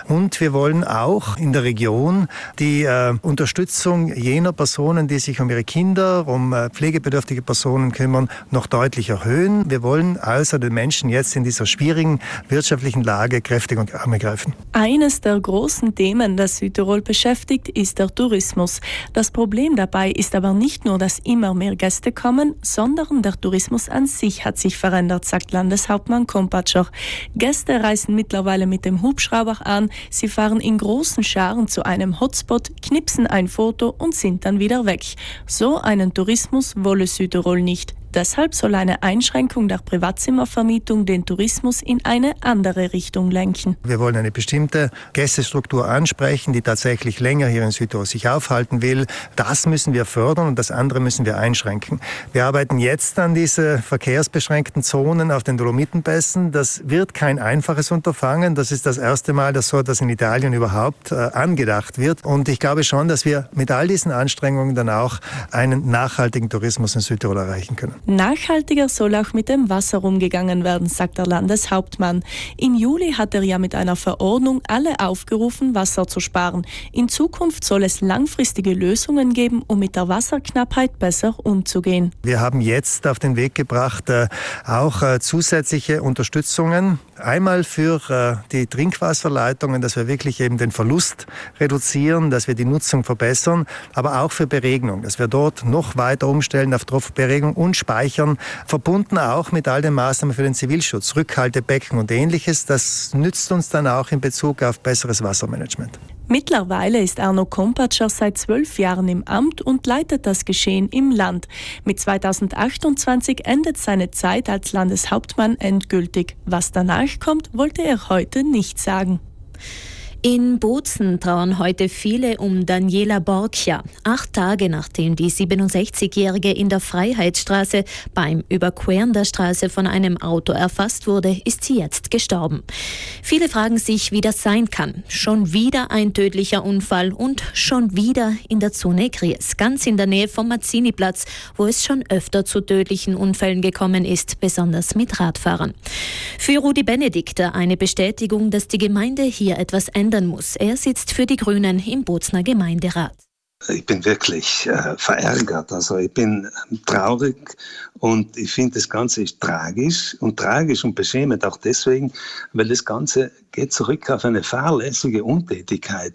Und wir wollen auch in der Region die Unterstützung jener Personen, die sich um ihre Kinder, um pflegebedürftige Personen kümmern, noch deutlich erhöhen. Wir wollen also den Menschen jetzt in dieser schwierigen wirtschaftlichen Lage kräftig unter die Arme greifen. Eines der großen Themen, das Südtirol beschäftigt, ist der Tourismus. Das Problem dabei ist aber nicht nur, dass immer mehr Gäste kommen, sondern der Tourismus an sich hat sich verändert, sagt Landeshauptmann Kompatscher. Gäste reisen mittlerweile mit dem Hubschrauber an, sie fahren in großen Scharen zu einem Hotspot, knipsen ein Foto und sind dann wieder weg. So einen Tourismus wolle Südtirol nicht. Deshalb soll eine Einschränkung der Privatzimmervermietung den Tourismus in eine andere Richtung lenken. Wir wollen eine bestimmte Gästestruktur ansprechen, die tatsächlich länger hier in Südtirol sich aufhalten will. Das müssen wir fördern und das andere müssen wir einschränken. Wir arbeiten jetzt an diese verkehrsbeschränkten Zonen auf den Dolomitenpässen. Das wird kein einfaches Unterfangen. Das ist das erste Mal, dass so etwas in Italien überhaupt angedacht wird. Und ich glaube schon, dass wir mit all diesen Anstrengungen dann auch einen nachhaltigen Tourismus in Südtirol erreichen können. Nachhaltiger soll auch mit dem Wasser umgegangen werden, sagt der Landeshauptmann. Im Juli hat er ja mit einer Verordnung alle aufgerufen, Wasser zu sparen. In Zukunft soll es langfristige Lösungen geben, um mit der Wasserknappheit besser umzugehen. Wir haben jetzt auf den Weg gebracht auch zusätzliche Unterstützungen. Einmal für die Trinkwasserleitungen, dass wir wirklich eben den Verlust reduzieren, dass wir die Nutzung verbessern, aber auch für Beregnung, dass wir dort noch weiter umstellen auf Tropfberegnung und Speichern, verbunden auch mit all den Maßnahmen für den Zivilschutz, Rückhaltebecken und Ähnliches. Das nützt uns dann auch in Bezug auf besseres Wassermanagement. Mittlerweile ist Arno Kompatscher seit 12 Jahren im Amt und leitet das Geschehen im Land. Mit 2028 endet seine Zeit als Landeshauptmann endgültig. Was danach kommt, wollte er heute nicht sagen. In Bozen trauern heute viele um Daniela Borchia. 8 Tage nachdem die 67-Jährige in der Freiheitsstraße beim Überqueren der Straße von einem Auto erfasst wurde, ist sie jetzt gestorben. Viele fragen sich, wie das sein kann. Schon wieder ein tödlicher Unfall und schon wieder in der Zone Gries, ganz in der Nähe vom Mazzini-Platz, wo es schon öfter zu tödlichen Unfällen gekommen ist, besonders mit Radfahrern. Für Rudi Benedikter eine Bestätigung, dass die Gemeinde hier etwas ändern muss. Er sitzt für die Grünen im Bozner Gemeinderat. Ich bin wirklich verärgert. Also ich bin traurig und ich finde, das Ganze ist tragisch und beschämend auch deswegen, weil das Ganze geht zurück auf eine fahrlässige Untätigkeit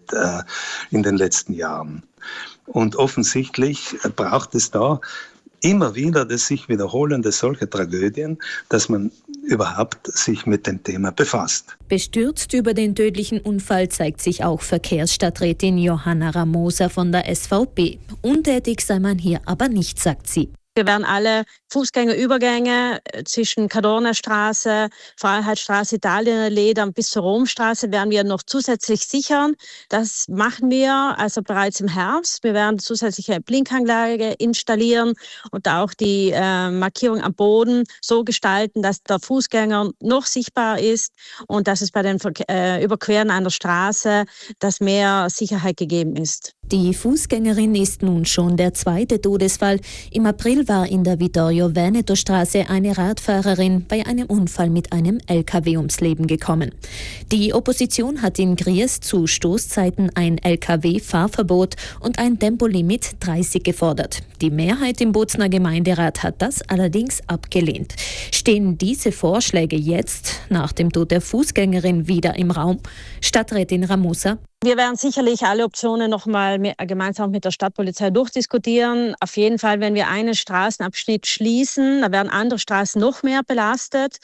in den letzten Jahren. Und offensichtlich braucht es da immer wieder das sich wiederholende solche Tragödien, dass man überhaupt sich mit dem Thema befasst. Bestürzt über den tödlichen Unfall zeigt sich auch Verkehrsstadträtin Johanna Ramosa von der SVP. Untätig sei man hier aber nicht, sagt sie. Wir werden alle Fußgängerübergänge zwischen Cadornastraße, Freiheitsstraße, Italienallee bis zur Romstraße werden wir noch zusätzlich sichern. Das machen wir also bereits im Herbst. Wir werden zusätzliche Blinkanlage installieren und auch die Markierung am Boden so gestalten, dass der Fußgänger noch sichtbar ist und dass es bei den Überqueren einer Straße, dass mehr Sicherheit gegeben ist. Die Fußgängerin ist nun schon der 2. Todesfall. Im April war in der Vittorio-Veneto-Straße eine Radfahrerin bei einem Unfall mit einem LKW ums Leben gekommen. Die Opposition hat in Gries zu Stoßzeiten ein LKW-Fahrverbot und ein Tempolimit 30 gefordert. Die Mehrheit im Bozner Gemeinderat hat das allerdings abgelehnt. Stehen diese Vorschläge jetzt, nach dem Tod der Fußgängerin, wieder im Raum? Stadträtin Ramosa: Wir werden sicherlich alle Optionen nochmal gemeinsam mit der Stadtpolizei durchdiskutieren. Auf jeden Fall, wenn wir einen Straßenabschnitt schließen, da werden andere Straßen noch mehr belastet.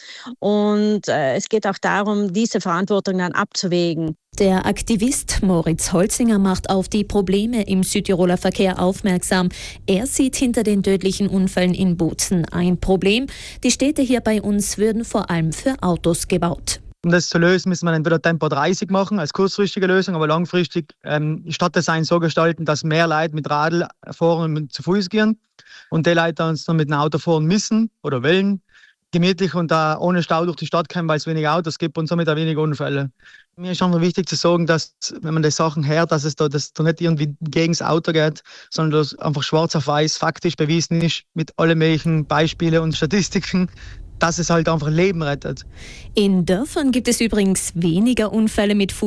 Und es geht auch darum, diese Verantwortung dann abzuwägen. Der Aktivist Moritz Holzinger macht auf die Probleme im Südtiroler Verkehr aufmerksam. Er sieht hinter den tödlichen Unfällen in Bozen ein Problem. Die Städte hier bei uns würden vor allem für Autos gebaut. Um das zu lösen, müssen wir entweder Tempo 30 machen als kurzfristige Lösung, aber langfristig Stadtdesign so gestalten, dass mehr Leute mit Radl fahren und zu Fuß gehen und die Leute uns dann mit einem Auto fahren müssen oder wollen, gemütlich und ohne Stau durch die Stadt kommen, weil es weniger Autos gibt und somit auch weniger Unfälle. Mir ist einfach wichtig zu sagen, dass, wenn man die Sachen hört, dass es da nicht irgendwie gegen das Auto geht, sondern dass einfach schwarz auf weiß faktisch bewiesen ist mit allen möglichen Beispielen und Statistiken, dass es halt einfach Leben rettet. In Dörfern gibt es übrigens weniger Unfälle mit